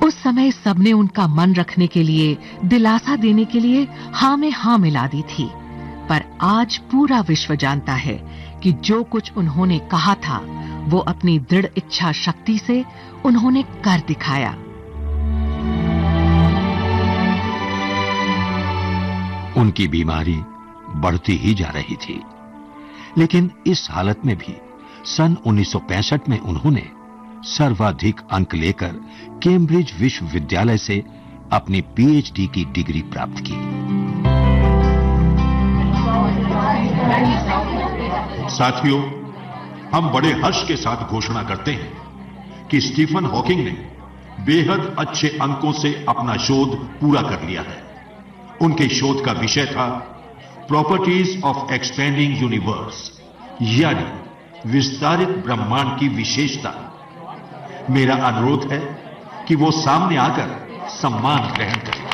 उस समय सबने उनका मन रखने के लिए, दिलासा देने के लिए हां में हां मिला दी थी। पर आज पूरा विश्व जानता है कि जो कुछ उन्होंने कहा था वो अपनी दृढ़ इच्छा शक्ति से उन्होंने कर दिखाया। उनकी बीमारी बढ़ती ही जा रही थी, लेकिन इस हालत में भी सन 1965 में उन्होंने सर्वाधिक अंक लेकर कैम्ब्रिज विश्वविद्यालय से अपनी पीएचडी की डिग्री प्राप्त की। साथियों, हम बड़े हर्ष के साथ घोषणा करते हैं कि स्टीफन हॉकिंग ने बेहद अच्छे अंकों से अपना शोध पूरा कर लिया है। उनके शोध का विषय था प्रॉपर्टीज ऑफ एक्सपेंडिंग यूनिवर्स, यानी विस्तारित ब्रह्मांड की विशेषता। मेरा अनुरोध है कि वो सामने आकर सम्मान ग्रहण करें।